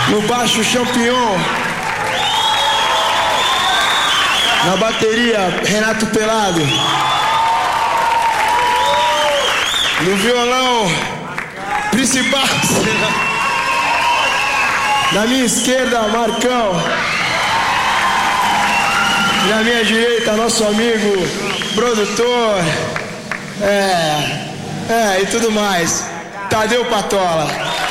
No baixo, Champignon. Na bateria, Renato Pelado. No violão, principal. Na minha esquerda, Marcão. E na minha direita, nosso amigo, produtor. E tudo mais. Tadeu Patola.